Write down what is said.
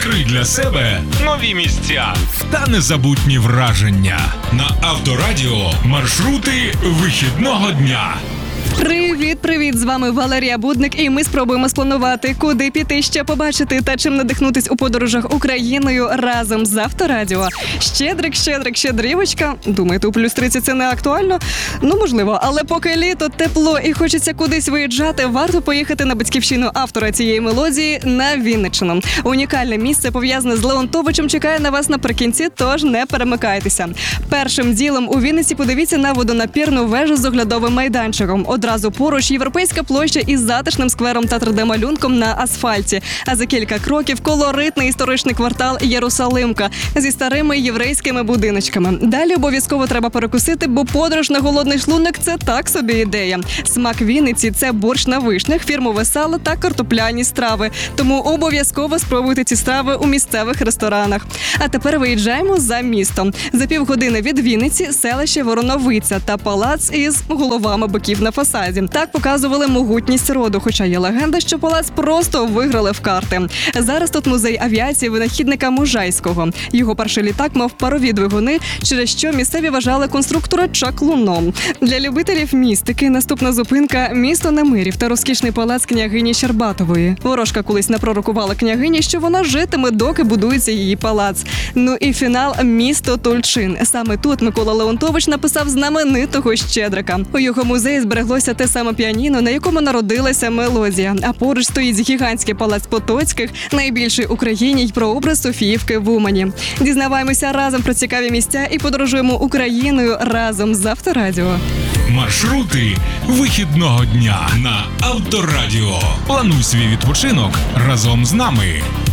Відкрий для себе нові місця та незабутні враження. На Авторадіо маршрути вихідного дня. Привіт! З вами Валерія Будник, і ми спробуємо спланувати, куди піти, ще побачити та чим надихнутись у подорожах Україною разом з Авторадіо. Щедрівочка. Думаєте, у плюс 30 це не актуально? Ну, можливо, але поки літо, тепло і хочеться кудись виїжджати, варто поїхати на батьківщину автора цієї мелодії на Вінниччину. Унікальне місце, пов'язане з Леонтовичем, чекає на вас наприкінці, тож не перемикайтеся. Першим ділом у Вінниці подивіться на водонапірну вежу з оглядовим майданчиком. Одразу поруч європейська площа із затишним сквером та 3D-малюнком на асфальті. А за кілька кроків колоритний історичний квартал Єрусалимка зі старими єврейськими будиночками. Далі обов'язково треба перекусити, бо подорож на голодний шлунок – це так собі ідея. Смак Вінниці – це борщ на вишнях, фірмове сало та картопляні страви. Тому обов'язково спробуйте ці страви у місцевих ресторанах. А тепер виїжджаємо за місто. За півгодини від Вінниці – селище Вороновиця та палац із головами биків на фасаді. Так показували могутність роду, хоча є легенда, що палац просто виграли в карти. Зараз тут музей авіації винахідника Мужайського. Його перший літак мав парові двигуни, через що місцеві вважали конструктора чаклуном. Для любителів містики наступна зупинка – місто Немирів та розкішний палац княгині Щербатової. Ворожка колись напророкувала княгині, що вона житиме, доки будується її палац. Ну і фінал – місто Тульчин. Саме тут Микола Леонтович написав знаменитого Щедрика. У його музеї збереглося те саме піаніно, на якому народилася мелодія. А поруч стоїть гігантський палац Потоцьких, найбільший у країні й прообраз Софіївки в Умані. Дізнаваємося разом про цікаві місця і подорожуємо Україною разом з Авторадіо. Маршрути вихідного дня на Авторадіо. Плануй свій відпочинок разом з нами.